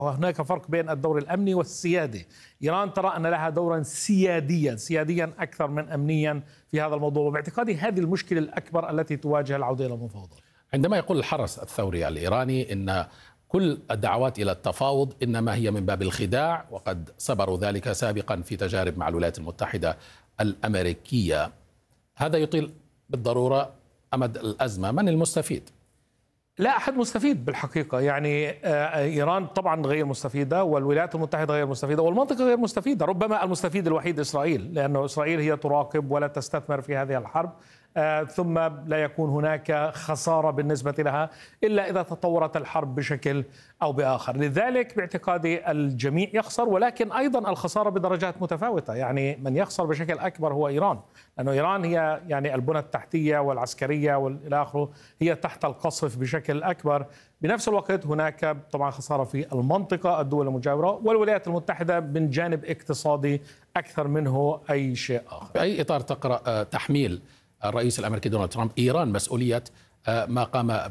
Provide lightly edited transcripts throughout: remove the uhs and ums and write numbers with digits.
وهناك فرق بين الدور الأمني والسيادي. إيران ترى أن لها دورا سياديا أكثر من أمنيا في هذا الموضوع، وباعتقادي هذه المشكلة الأكبر التي تواجه العودة إلى المفاوضات. عندما يقول الحرس الثوري الإيراني إن كل الدعوات إلى التفاوض إنما هي من باب الخداع، وقد صبروا ذلك سابقا في تجارب مع الولايات المتحدة الأمريكية، هذا يطيل بالضرورة أمد الأزمة. من المستفيد؟ لا أحد مستفيد بالحقيقة، يعني إيران طبعا غير مستفيدة، والولايات المتحدة غير مستفيدة، والمنطقة غير مستفيدة. ربما المستفيد الوحيد إسرائيل، لأنه إسرائيل هي تراقب ولا تستثمر في هذه الحرب، ثم لا يكون هناك خسارة بالنسبة لها إلا إذا تطورت الحرب بشكل أو بآخر. لذلك باعتقادي الجميع يخسر، ولكن أيضا الخسارة بدرجات متفاوتة. يعني من يخسر بشكل أكبر هو إيران، لأنه إيران هي يعني البنى التحتية والعسكرية والى آخره هي تحت القصف بشكل أكبر. بنفس الوقت هناك طبعا خسارة في المنطقة، الدول المجاورة والولايات المتحدة من جانب اقتصادي أكثر منه أي شيء آخر. في أي إطار تقرأ تحميل الرئيس الأمريكي دونالد ترامب إيران مسؤولية ما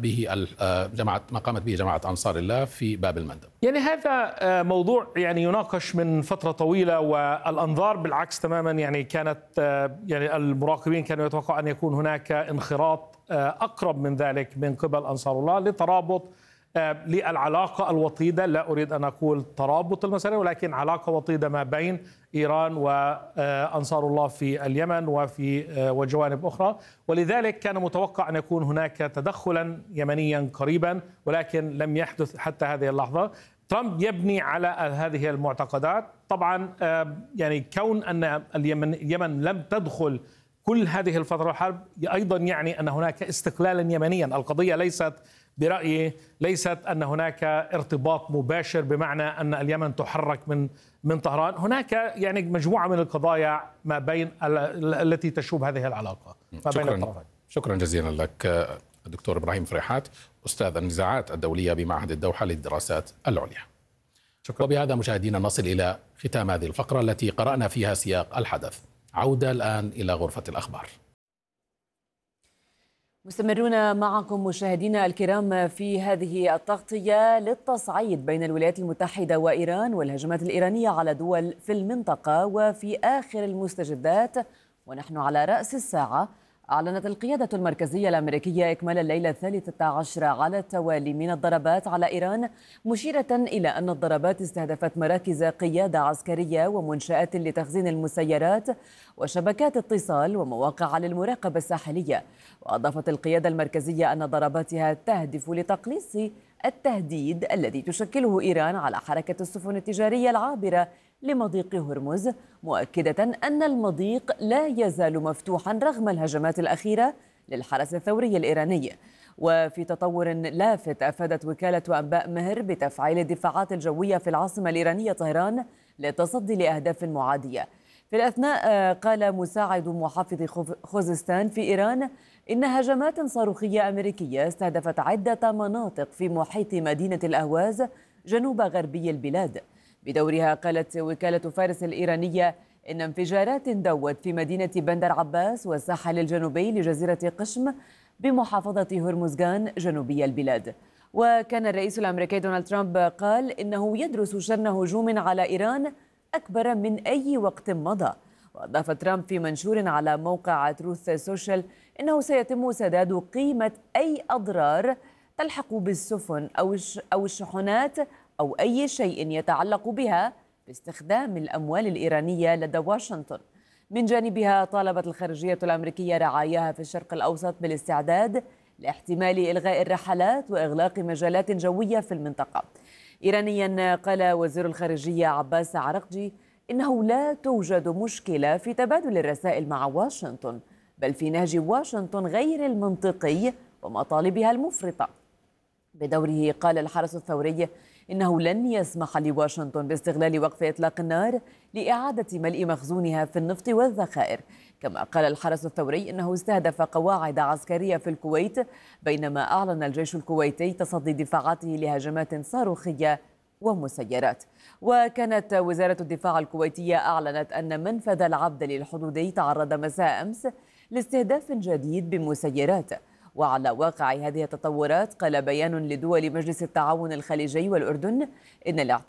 قامت به جماعة أنصار الله في باب المندب؟ يعني هذا موضوع يعني يناقش من فترة طويلة، والأنظار بالعكس تماما. يعني كانت يعني المراقبين كانوا يتوقعوا أن يكون هناك انخراط أقرب من ذلك من قبل أنصار الله لترابط للعلاقة الوطيدة. لا أريد أن أقول ترابط المسألة، ولكن علاقة وطيدة ما بين إيران وأنصار الله في اليمن وجوانب أخرى. ولذلك كان متوقع أن يكون هناك تدخلا يمنيا قريبا، ولكن لم يحدث حتى هذه اللحظة. ترامب يبني على هذه المعتقدات. طبعا يعني كون أن اليمن لم تدخل كل هذه الفترة الحرب أيضا يعني أن هناك استقلالا يمنيا. القضية ليست برأيي ليست أن هناك ارتباط مباشر بمعنى أن اليمن تحرك من طهران. هناك يعني مجموعة من القضايا ما بين التي تشوب هذه العلاقة ما بين الطرفين. شكرا جزيلا لك الدكتور إبراهيم فريحات، أستاذ النزاعات الدولية بمعهد الدوحة للدراسات العليا. شكرا. وبهذا مشاهدينا نصل إلى ختام هذه الفقرة التي قرأنا فيها سياق الحدث. عودة الآن إلى غرفة الأخبار. مستمرون معكم مشاهدينا الكرام في هذه التغطية للتصعيد بين الولايات المتحدة وإيران والهجمات الإيرانية على دول في المنطقة. وفي آخر المستجدات ونحن على رأس الساعة، أعلنت القيادة المركزية الأمريكية إكمال الليلة 13 على التوالي من الضربات على إيران، مشيرة إلى أن الضربات استهدفت مراكز قيادة عسكرية ومنشآت لتخزين المسيرات وشبكات اتصال ومواقع للمراقبة الساحلية. وأضافت القيادة المركزية أن ضرباتها تهدف لتقليص التهديد الذي تشكله إيران على حركة السفن التجارية العابرة لمضيق هرمز، مؤكدة أن المضيق لا يزال مفتوحا رغم الهجمات الأخيرة للحرس الثوري الإيراني. وفي تطور لافت، أفادت وكالة أنباء مهر بتفعيل الدفاعات الجوية في العاصمة الإيرانية طهران للتصدي لأهداف معادية. في الأثناء قال مساعد محافظ خوزستان في إيران إن هجمات صاروخية أمريكية استهدفت عدة مناطق في محيط مدينة الأهواز جنوب غربي البلاد. بدورها قالت وكالة فارس الإيرانية إن انفجارات دوت في مدينة بندر عباس والساحل الجنوبي لجزيرة قشم بمحافظة هرمزغان جنوبي البلاد. وكان الرئيس الأمريكي دونالد ترامب قال إنه يدرس شن هجوم على إيران أكبر من أي وقت مضى. وأضاف ترامب في منشور على موقع تروث سوشيال إنه سيتم سداد قيمة أي أضرار تلحق بالسفن أو الشحنات أو أي شيء يتعلق بها باستخدام الأموال الإيرانية لدى واشنطن. من جانبها طالبت الخارجية الأمريكية رعاياها في الشرق الأوسط بالاستعداد لاحتمال إلغاء الرحلات وإغلاق مجالات جوية في المنطقة. إيرانيا قال وزير الخارجية عباس عرقجي إنه لا توجد مشكلة في تبادل الرسائل مع واشنطن، بل في نهج واشنطن غير المنطقي ومطالبها المفرطة. بدوره قال الحرس الثوري إنه لن يسمح لواشنطن باستغلال وقف إطلاق النار لإعادة ملء مخزونها في النفط والذخائر. كما قال الحرس الثوري إنه استهدف قواعد عسكرية في الكويت، بينما أعلن الجيش الكويتي تصدي دفاعاته لهجمات صاروخية ومسيرات. وكانت وزارة الدفاع الكويتية أعلنت أن منفذ العبد للحدودي تعرض مساء أمس لاستهداف جديد بمسيرات. وعلى واقع هذه التطورات قال بيان لدول مجلس التعاون الخليجي والأردن إن